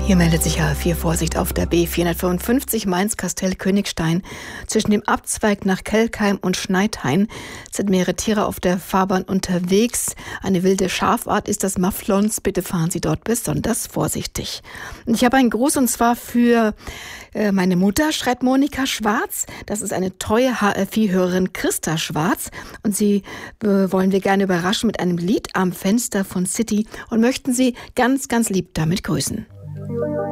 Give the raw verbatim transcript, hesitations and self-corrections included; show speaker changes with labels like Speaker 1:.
Speaker 1: Hier meldet sich H vier Vorsicht auf der B vierhundertfünfundfünfzig Mainz-Kastell-Königstein. Zwischen dem Abzweig nach Kelkheim und Schneidhain sind mehrere Tiere auf der Fahrbahn unterwegs. Eine wilde Schafart ist das Mafflons. Bitte fahren Sie dort besonders vorsichtig. Und ich habe einen Gruß und zwar für äh, meine Mutter, schreibt Monika Schwarz. Das ist eine treue H R vier-Hörerin, Christa Schwarz. Und sie äh, wollen wir gerne überraschen mit einem Lied am Fenster von City und möchten Sie ganz, ganz lieb damit grüßen.